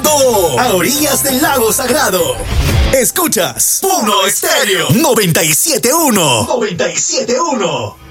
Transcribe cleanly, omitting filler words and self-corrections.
llegó a orillas del lago Sagrado. Escuchas Puno Estéreo 97.1. 97.1.